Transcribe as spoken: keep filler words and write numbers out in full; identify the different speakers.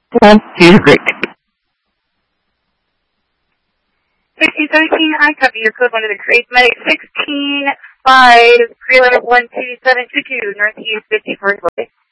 Speaker 1: One, two, great.
Speaker 2: sixteen seventeen, I copy your code one to the Grace Medic sixteen five, three one two seven two two, Northeast fifty-fourth Way.